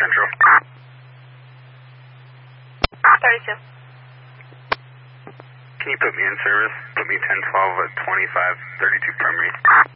Central. 32. Can you put me in service? Put me 1012 at 2532 primary.